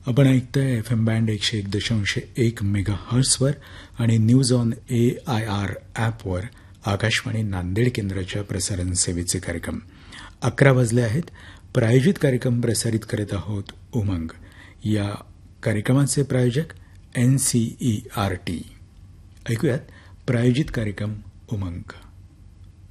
आपण ऐकताय FM band 101.1 मेगाहर्ट्झवर आणि न्यूज ऑन AIR ॲपवर आकाशवाणी नांदेड केंद्राच्या प्रसारण सेवेचे कार्यक्रम 11 वाजले आहेत. प्रायोजित कार्यक्रम प्रसारित करत आहोत उमंग. या कार्यक्रमाचे प्रायोजक NCERT. ऐकूयात प्रायोजित कार्यक्रम उमंग.